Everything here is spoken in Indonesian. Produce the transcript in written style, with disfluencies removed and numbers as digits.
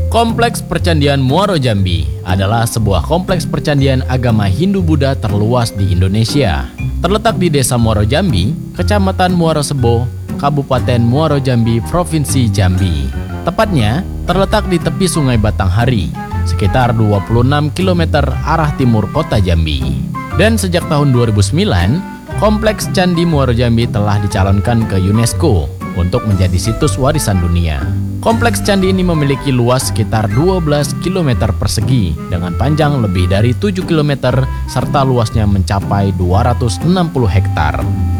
Kompleks Percandian Muaro Jambi adalah sebuah kompleks percandian agama Hindu-Buddha terluas di Indonesia. Terletak di Desa Muaro Jambi, Kecamatan Muaro Sebo, Kabupaten Muaro Jambi, Provinsi Jambi. Tepatnya terletak di tepi Sungai Batanghari, sekitar 26 km arah timur kota Jambi. Dan sejak tahun 2009, Kompleks Candi Muaro Jambi telah dicalonkan ke UNESCO untuk menjadi situs warisan dunia. Kompleks candi ini memiliki luas sekitar 12 km persegi dengan panjang lebih dari 7 km serta luasnya mencapai 260 hektar.